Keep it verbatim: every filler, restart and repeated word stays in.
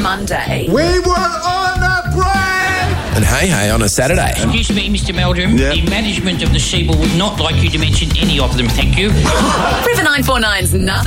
Monday. We were on a break! And hey, hey, on a Saturday. Excuse me, Mister Meldrum. Yeah. The management of the Seaboard would not like you to mention any of them, thank you. River nine four nine's nothing.